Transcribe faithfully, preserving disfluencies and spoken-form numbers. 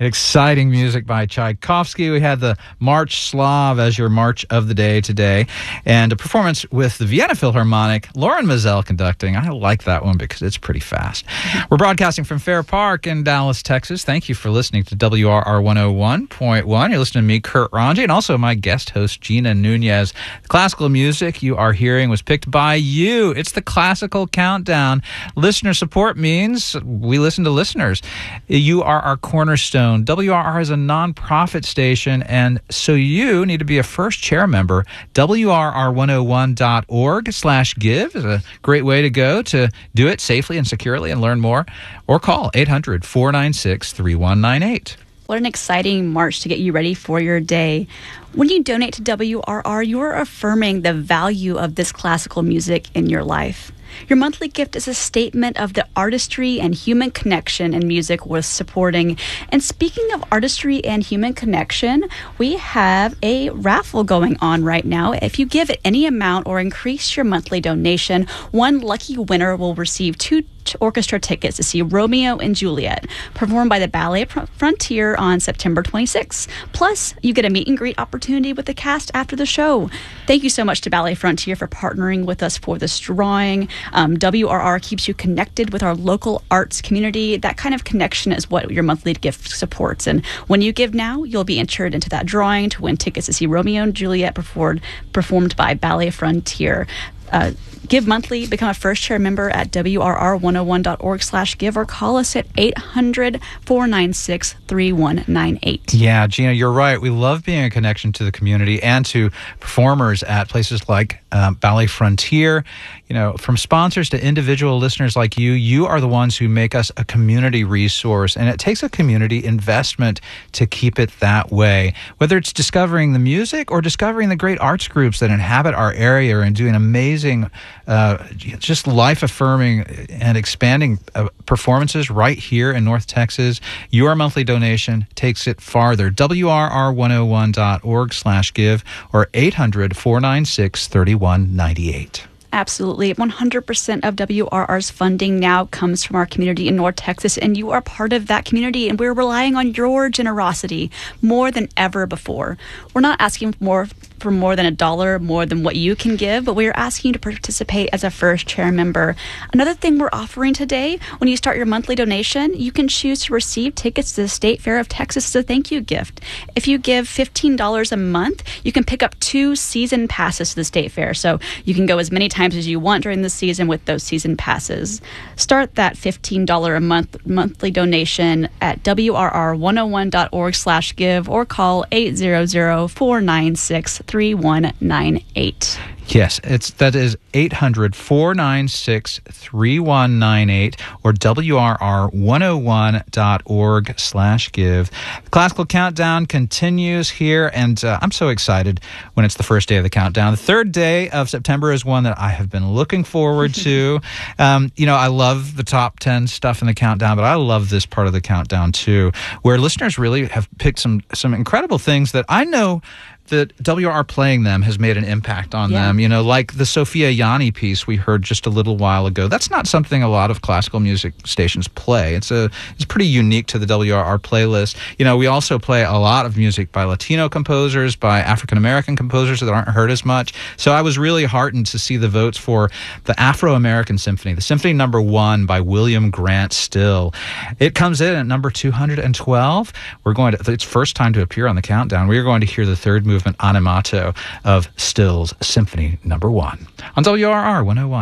Exciting music by Tchaikovsky. We had the March Slav as your march of the day today, and a performance with the Vienna Philharmonic, Lauren Mizell conducting. I like that one because it's pretty fast. We're broadcasting from Fair Park in Dallas, Texas. Thank you for listening to W R R one oh one point one. You're listening to me, Kurt Ranji, and also my guest host, Gina Nunez. The classical music you are hearing was picked by you. It's the Classical Countdown. Listener support means we listen to listeners. You are our cornerstone. W R R is a nonprofit station, and so you need to be a first chair member. W R R one oh one dot org slash give is a great way to go to do it safely and securely and learn more. Or call eight hundred, four nine six, three one nine eight. What an exciting march to get you ready for your day. When you donate to W R R, you are affirming the value of this classical music in your life. Your monthly gift is a statement of the artistry and human connection in music worth supporting. And speaking of artistry and human connection, we have a raffle going on right now. If you give any amount or increase your monthly donation, one lucky winner will receive two orchestra tickets to see Romeo and Juliet performed by the Ballet Frontier on September twenty-sixth. Plus, you get a meet and greet opportunity with the cast after the show. Thank you so much to Ballet Frontier for partnering with us for this drawing. Um, W R R keeps you connected with our local arts community. That kind of connection is what your monthly gift supports. And when you give now, you'll be entered into that drawing to win tickets to see Romeo and Juliet performed, performed by Ballet Frontier. Uh, give monthly, become a first chair member at W R R one oh one dot org slash give, or call us at eight hundred, four nine six, three one nine eight. Yeah, Gina, you're right. We love being a connection to the community and to performers at places like um, Ballet Frontier. You know, from sponsors to individual listeners like you, you are the ones who make us a community resource, and it takes a community investment to keep it that way. Whether it's discovering the music or discovering the great arts groups that inhabit our area and doing amazing, uh, just life-affirming and expanding uh, performances right here in North Texas, your monthly donation takes it farther. W R R one oh one dot org slash give or eight hundred, four nine six, three one nine eight. Absolutely. one hundred percent of W R R's funding now comes from our community in North Texas, and you are part of that community, and we're relying on your generosity more than ever before. We're not asking for more for more than a dollar more than what you can give, but we're asking you to participate as a first chair member. Another thing we're offering today, when you start your monthly donation, you can choose to receive tickets to the State Fair of Texas as a thank you gift. If you give fifteen dollars a month, you can pick up two season passes to the State Fair, so you can go as many times as you want during the season with those season passes. Start that fifteen dollars a month monthly donation at W R R one oh one dot org slash give or call eight hundred, four nine six, three one nine eight. Yes, it's that is eight hundred, four nine six, three one nine eight or W R R one oh one dot org slash give. The Classical Countdown continues here, and uh, I'm so excited when it's the first day of the countdown. The third day of September is one that I have been looking forward to. um, you know, I love the top ten stuff in the countdown, but I love this part of the countdown too, where listeners really have picked some some incredible things that I know that W R R playing them has made an impact on yeah. them. You know, like the Sophia Yanni piece we heard just a little while ago. That's not something a lot of classical music stations play. It's a it's pretty unique to the W R R playlist. You know, we also play a lot of music by Latino composers, by African-American composers that aren't heard as much. So I was really heartened to see the votes for the Afro-American Symphony, the Symphony Number One by William Grant Still. It comes in at number two hundred twelve. We're going to, it's first time to appear on the countdown. We are going to hear the third movement animato of Still's Symphony Number One on W R R one oh one.